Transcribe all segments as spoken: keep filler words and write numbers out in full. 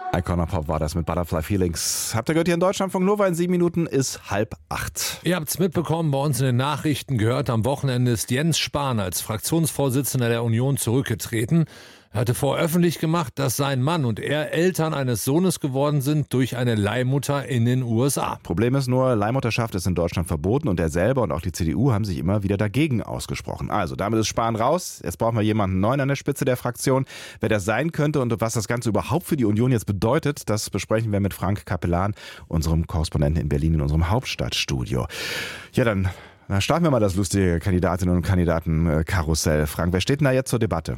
Icona Pop war das mit Butterfly Feelings. Habt ihr gehört hier in Deutschlandfunk Nova, in sieben Minuten ist halb acht. Ihr habt's mitbekommen, bei uns in den Nachrichten gehört, am Wochenende ist Jens Spahn als Fraktionsvorsitzender der Union zurückgetreten. Er hatte vorher öffentlich gemacht, dass sein Mann und er Eltern eines Sohnes geworden sind durch eine Leihmutter in den U S A. Problem ist nur, Leihmutterschaft ist in Deutschland verboten und er selber und auch die C D U haben sich immer wieder dagegen ausgesprochen. Also, damit ist Spahn raus. Jetzt brauchen wir jemanden neuen an der Spitze der Fraktion. Wer das sein könnte und was das Ganze überhaupt für die Union jetzt bedeutet, das besprechen wir mit Frank Capellan, unserem Korrespondenten in Berlin, in unserem Hauptstadtstudio. Ja, dann, dann starten wir mal das lustige Kandidatinnen- und Kandidatenkarussell. Frank, wer steht denn da jetzt zur Debatte?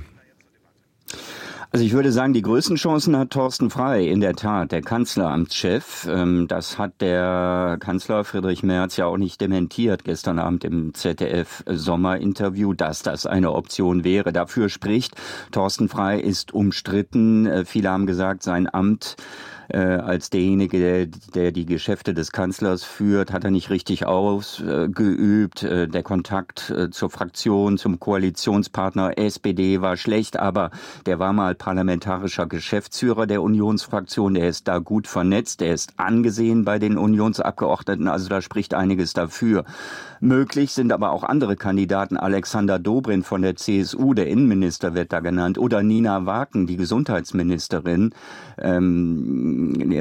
Also ich würde sagen, die größten Chancen hat Thorsten Frey, in der Tat, der Kanzleramtschef. Das hat der Kanzler Friedrich Merz ja auch nicht dementiert gestern Abend im Z D F-Sommerinterview, dass das eine Option wäre. Dafür spricht, Thorsten Frey ist umstritten. Viele haben gesagt, sein Amt als derjenige, der, der die Geschäfte des Kanzlers führt, hat er nicht richtig ausgeübt. Der Kontakt zur Fraktion, zum Koalitionspartner S P D war schlecht, aber der war mal parlamentarischer Geschäftsführer der Unionsfraktion. Der ist da gut vernetzt, der ist angesehen bei den Unionsabgeordneten, also da spricht einiges dafür. Möglich sind aber auch andere Kandidaten. Alexander Dobrindt von der C S U, der Innenminister wird da genannt, oder Nina Waken, die Gesundheitsministerin. Ähm,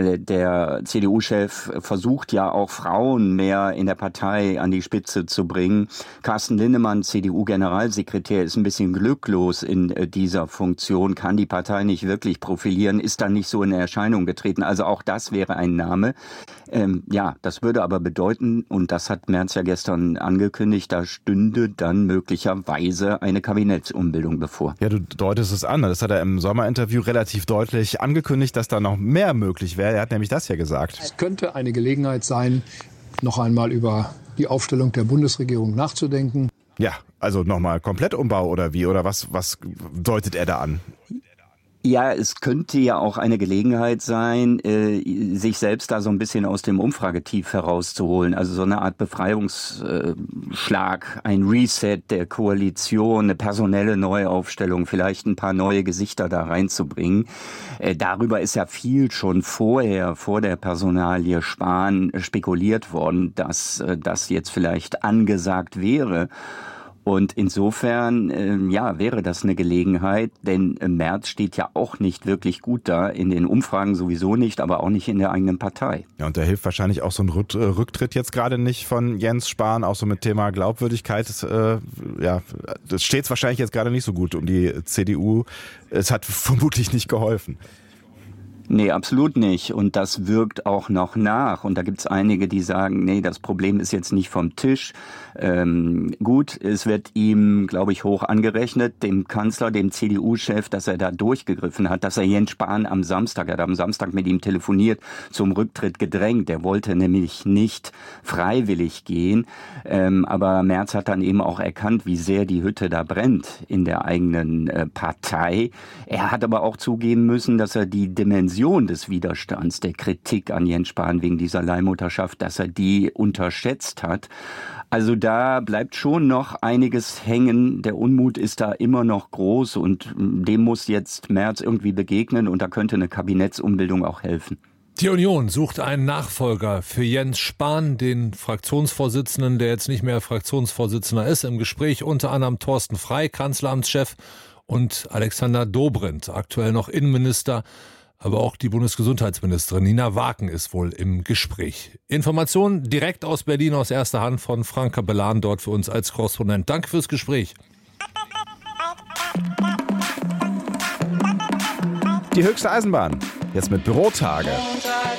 Der C D U-Chef versucht ja auch Frauen mehr in der Partei an die Spitze zu bringen. Carsten Linnemann, C D U-Generalsekretär, ist ein bisschen glücklos in dieser Funktion, kann die Partei nicht wirklich profilieren, ist dann nicht so in Erscheinung getreten. Also auch das wäre ein Name. Ähm, ja, das würde aber bedeuten, und das hat Merz ja gestern angekündigt, da stünde dann möglicherweise eine Kabinettsumbildung bevor. Ja, du deutest es an. Das hat er im Sommerinterview relativ deutlich angekündigt, dass da noch mehr möglich wäre. Er hat nämlich das ja gesagt. Es könnte eine Gelegenheit sein, noch einmal über die Aufstellung der Bundesregierung nachzudenken. Ja, also nochmal Komplettumbau oder wie? Oder was, was deutet er da an? Ja, es könnte ja auch eine Gelegenheit sein, äh, sich selbst da so ein bisschen aus dem Umfragetief herauszuholen. Also so eine Art Befreiungsschlag, ein Reset der Koalition, eine personelle Neuaufstellung, vielleicht ein paar neue Gesichter da reinzubringen. Äh, darüber ist ja viel schon vorher, vor der Personalie Spahn, spekuliert worden, dass äh, das jetzt vielleicht angesagt wäre. Und insofern, äh, ja, wäre das eine Gelegenheit, denn äh, Merz steht ja auch nicht wirklich gut da, in den Umfragen sowieso nicht, aber auch nicht in der eigenen Partei. Ja, und da hilft wahrscheinlich auch so ein Rücktritt jetzt gerade nicht von Jens Spahn, auch so mit Thema Glaubwürdigkeit. Das, äh, ja, das steht wahrscheinlich jetzt gerade nicht so gut um die C D U. Es hat vermutlich nicht geholfen. Nee, absolut nicht. Und das wirkt auch noch nach. Und da gibt's einige, die sagen, nee, das Problem ist jetzt nicht vom Tisch. Ähm, gut, es wird ihm, glaube ich, hoch angerechnet, dem Kanzler, dem C D U-Chef, dass er da durchgegriffen hat, dass er Jens Spahn am Samstag, er hat am Samstag mit ihm telefoniert, zum Rücktritt gedrängt. Der wollte nämlich nicht freiwillig gehen. Ähm, aber Merz hat dann eben auch erkannt, wie sehr die Hütte da brennt in der eigenen äh, Partei. Er hat aber auch zugeben müssen, dass er die Dimension des Widerstands, der Kritik an Jens Spahn wegen dieser Leihmutterschaft, dass er die unterschätzt hat. Also da bleibt schon noch einiges hängen. Der Unmut ist da immer noch groß und dem muss jetzt Merz irgendwie begegnen und da könnte eine Kabinettsumbildung auch helfen. Die Union sucht einen Nachfolger für Jens Spahn, den Fraktionsvorsitzenden, der jetzt nicht mehr Fraktionsvorsitzender ist. Im Gespräch unter anderem Thorsten Frey, Kanzleramtschef, und Alexander Dobrindt, aktuell noch Innenminister. Aber auch die Bundesgesundheitsministerin Nina Waken ist wohl im Gespräch. Informationen direkt aus Berlin aus erster Hand von Frank Capellan, dort für uns als Korrespondent. Danke fürs Gespräch. Die höchste Eisenbahn, jetzt mit Bürotage.